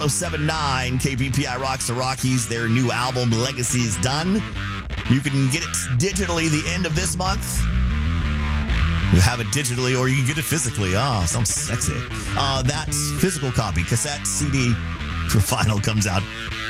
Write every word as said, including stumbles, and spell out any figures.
oh seven nine K B P I Rocks the Rockies. Their new album, Legacy, is done. You can get it digitally the end of this month. You have it digitally or you can get it physically. Ah, sounds sexy. Uh, that physical copy, cassette, C D, for vinyl comes out